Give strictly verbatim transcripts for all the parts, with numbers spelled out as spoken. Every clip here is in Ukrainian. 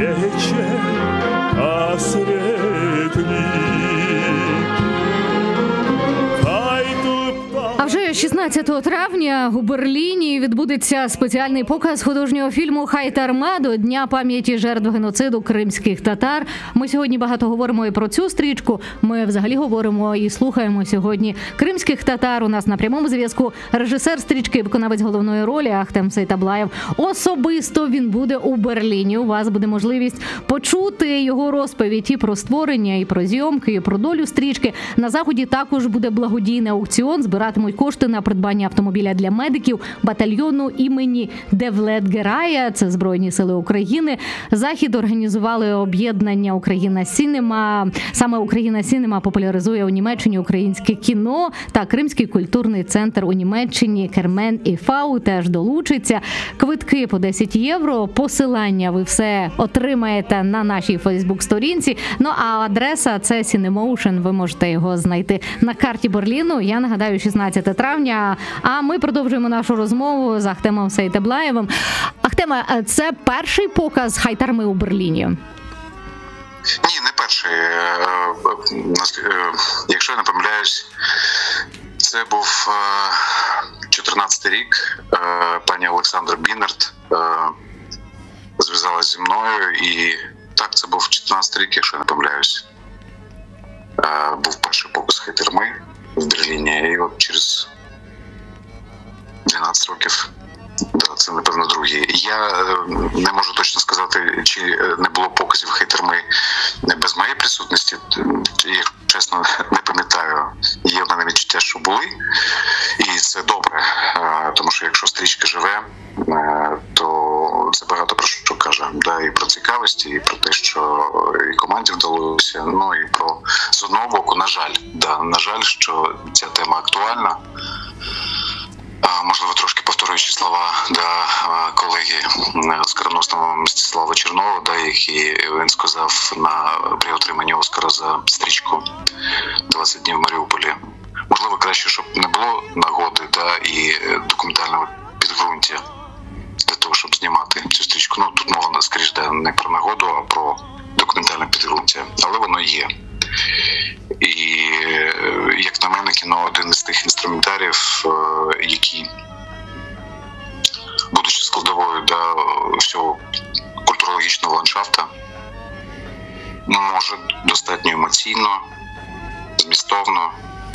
вечер, а сред них А вже шістнадцятого травня у Берліні відбудеться спеціальний показ художнього фільму «Хайтарма» до Дня пам'яті жертв геноциду кримських татар. Ми сьогодні багато говоримо і про цю стрічку. Ми взагалі говоримо і слухаємо сьогодні кримських татар. У нас на прямому зв'язку режисер стрічки, виконавець головної ролі Ахтем Сейтаблаєв. Особисто він буде у Берліні. У вас буде можливість почути його розповідь і про створення, і про зйомки, і про долю стрічки. На заході також буде благодійний аукціон. Збиратимуть кошти на придбання автомобіля для медиків батальйону імені Девлет-Герая. Це Збройні сили України. Захід організували об'єднання «Україна Сінема». Саме «Україна Сінема» популяризує у Німеччині українське кіно, та Кримський культурний центр у Німеччині «Кермен і Фау» теж долучиться. Квитки по десять євро. Посилання ви все отримаєте на нашій Фейсбук-сторінці. Ну а адреса – це Cinemotion. Ви можете його знайти на карті Берліну. Я нагадаю, шістнадцятого травня. А ми продовжуємо нашу розмову з Ахтемом Сейтаблаєвим. Ахтеме, це перший показ «Хайтарми» у Берліні? Ні, не перший. Якщо я не помиляюсь, це був чотирнадцятий рік. Пані Олександра Бінерт зв'язалася зі мною, і так, це був чотирнадцятий рік, якщо я не помиляюсь. Був перший показ «Хайтарми» в Берліні, і от через дванадцять років, да, це, напевно, другий. Я не можу точно сказати, чи не було показів «Хайтарми» без моєї присутності. Я, чесно, не пам'ятаю. Є в мене відчуття, що були. І це добре, тому що якщо стрічка живе, то це багато про що каже. Да, і про цікавість, і про те, що і команді вдалося. Ну і про, з одного боку, на жаль, да, на жаль, що ця тема актуальна. Можливо, трошки повторюючи слова да, колеги оскароносного Мстислава Чернова, да, який він сказав на при отриманні Оскара за стрічку «двадцять днів в Маріуполі». Можливо, краще, щоб не було нагоди, да, і документального підґрунтя для того, щоб знімати цю стрічку. Ну, тут мова, скоріш, да, не про нагоду, а про документальне підґрунтя. Але воно є. І, як на мене, кіно один із тих інструментарів, які, будучи складовою да, всього культурологічного ландшафта, може достатньо емоційно, змістовно,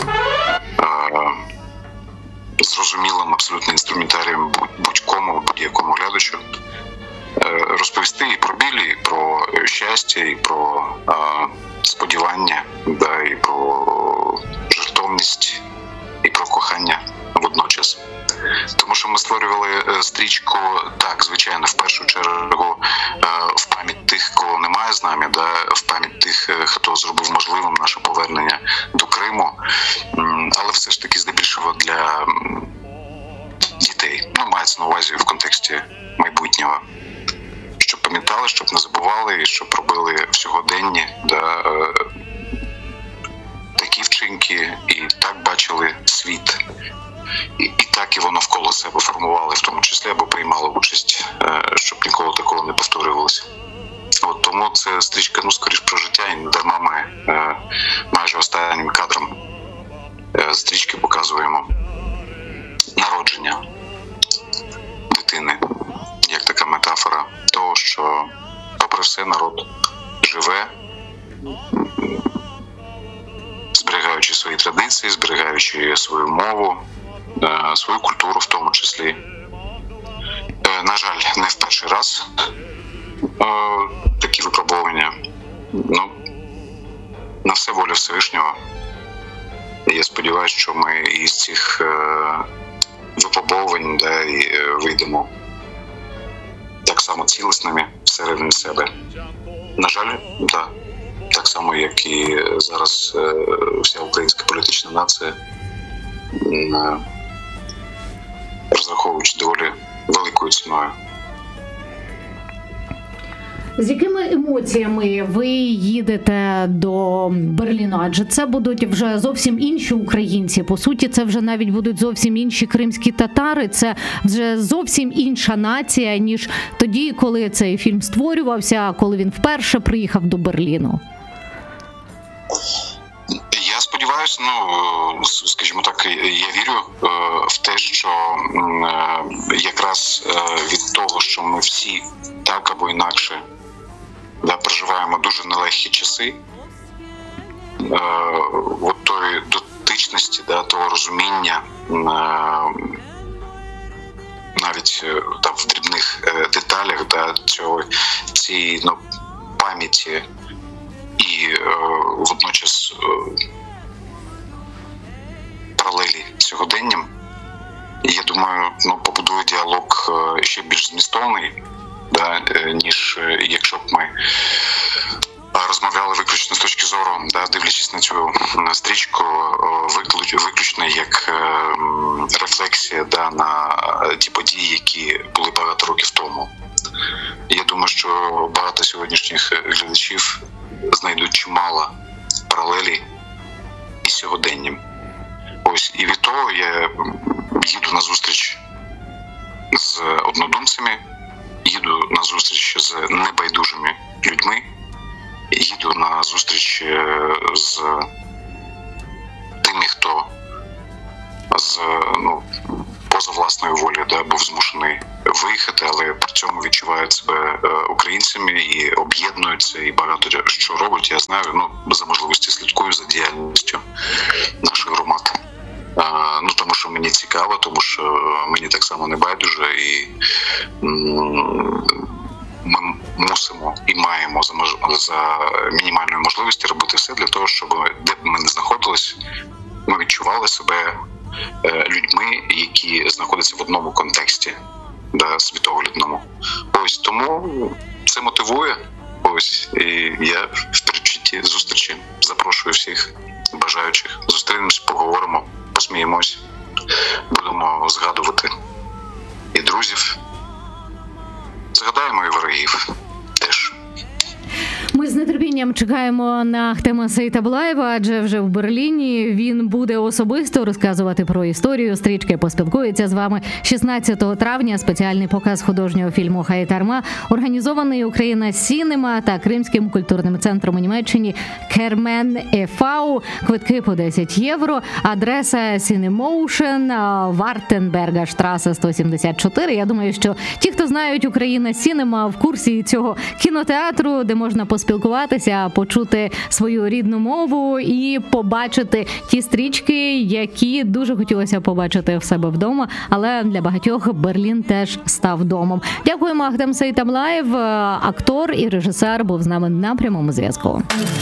зрозумілим абсолютно інструментарієм будь-кому, будь-якому глядачу розповісти і про біль, і про щастя, і про сподівання, да, і про жертовність, і про кохання водночас. Тому що ми створювали стрічку, так, звичайно, в першу чергу в пам'ять тих, кого немає з нами, да, в пам'ять тих, хто зробив можливим наше повернення до Криму, але все ж таки здебільшого для дітей. Ну, мається на увазі в контексті майбутнього. Щоб пам'ятали, щоб не забували, і щоб робили в сьогоденні, да, такі вчинки, і так бачили світ, і, і так його навколо себе формували, в тому числі, або приймали участь, щоб ніколи такого не повторювалося. От тому це стрічка, ну, скоріш про життя, і не дарма ми майже останнім кадром стрічки показуємо народження дитини, як така метафора того, що, попри все, народ живе, зберігаючи свої традиції, зберігаючи свою мову, свою культуру в тому числі. На жаль, не в перший раз такі випробування. Ну, на все воля Всевишнього. Я сподіваюся, що ми із цих випробувань, да, і вийдемо так само цілісними всередині себе. На жаль, да, так само, як і зараз е, вся українська політична нація, е, розраховуючи доволі великою ціною. З якими емоціями ви їдете до Берліну? Адже це будуть вже зовсім інші українці. По суті, це вже навіть будуть зовсім інші кримські татари. Це вже зовсім інша нація, ніж тоді, коли цей фільм створювався, коли він вперше приїхав до Берліну. Я сподіваюся, ну, скажімо так, я вірю в те, що якраз від того, що ми всі так або інакше да, проживаємо дуже нелегкі часи, от тої дотичності, да, того розуміння, навіть да, в дрібних деталях да, цього, цієї ну, пам'яті і водночас паралелі з сьогоденням, я думаю, ну, побудує діалог ще більш змістовний, да, ніж якщо б ми розмовляли виключно з точки зору, да, дивлячись на цю стрічку, виключно як рефлексія да, на ті події, які були багато років тому. Я думаю, що багато сьогоднішніх глядачів знайдуть чимало паралелі із сьогоденням. Ось, і від того я їду на зустріч з однодумцями, їду на зустріч з небайдужими людьми, їду на зустріч з тими, хто з, ну, поза власною волею да, був змушений виїхати, але при цьому відчувають себе українцями і об'єднуються, і багато що роблять. Я знаю, ну, за можливості слідкую за діяльністю наших громад. А, ну, тому що мені цікаво, тому що мені так само не байдуже, і м- ми мусимо і маємо за, мож... за мінімальної можливості робити все для того, щоб де б ми не знаходились, ми відчували себе людьми, які знаходяться в одному контексті, да, світоглядному. Ось тому це мотивує. Ось і я в передчутті зустрічі запрошую всіх бажаючих. Зустрінемось, поговоримо, посміємось, будемо згадувати і друзів, згадаємо і ворогів теж. Ми з нетерпінням чекаємо на Ахтема Сейтаблаєва, адже вже в Берліні він буде особисто розказувати про історію стрічки, поспілкується з вами шістнадцятого травня. Спеціальний показ художнього фільму «Хайтарма», організований Україна Сінема та Кримським культурним центром у Німеччині Кермен е ве. Квитки по десять євро. Адреса Сінемоушен, Вартенберга штраса сто сімдесят чотири. Я думаю, що ті, хто знають Україна Сінема, в курсі цього кінотеатру, де можна поспілкуватися, почути свою рідну мову і побачити ті стрічки, які дуже хотілося побачити в себе вдома, але для багатьох Берлін теж став домом. Дякуємо, Ахтем Сейтаблаєв, актор і режисер, був з нами на прямому зв'язку.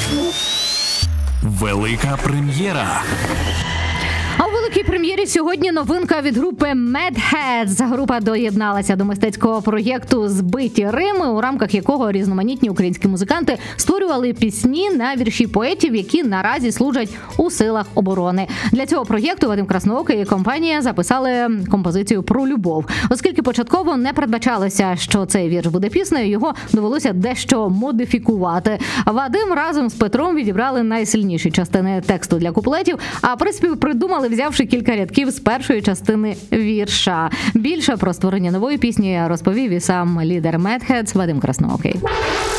Велика прем'єра. А у великій прем'єрі сьогодні новинка від групи Mad Heads. Група доєдналася до мистецького проєкту «Збиті Рими», у рамках якого різноманітні українські музиканти створювали пісні на вірші поетів, які наразі служать у силах оборони. Для цього проєкту Вадим Красноокий і компанія записали композицію про любов. Оскільки початково не передбачалося, що цей вірш буде піснею, його довелося дещо модифікувати. Вадим разом з Петром відібрали найсильніші частини тексту для куплетів, а приспів придумали, взявши кілька рядків з першої частини вірша. Більше про створення нової пісні розповів і сам лідер Mad Heads Вадим Красноокий.